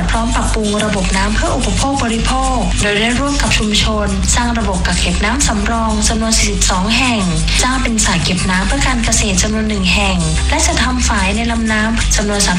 จพร้อมปรับปรุงระบบน้ำเพื่ออุปโภคบริโภคโดยได้ร่วมกับชุมชนสร้างระบบกักเก็บน้ำสำรองจำนวน42แห่งสร้างเป็นสระเก็บน้ำเพื่อการเกษตรจำนวน1แห่งและจะทำฝายในลำน้ำจำนวน